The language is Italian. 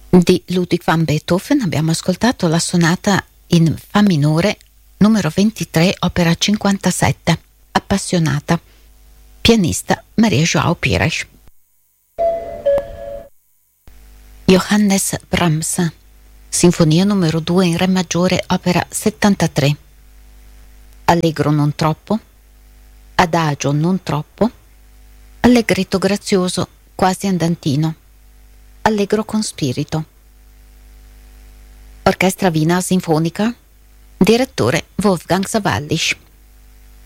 Di Ludwig van Beethoven abbiamo ascoltato la sonata in Fa minore numero 23, opera 57, Appassionata. Pianista Maria João Pires. Johannes Brahms, Sinfonia numero 2 in Re maggiore, opera 73. Allegro non troppo, adagio non troppo, allegretto grazioso quasi andantino, allegro con spirito. Orchestra Wiener Sinfonica, direttore Wolfgang Sawallisch.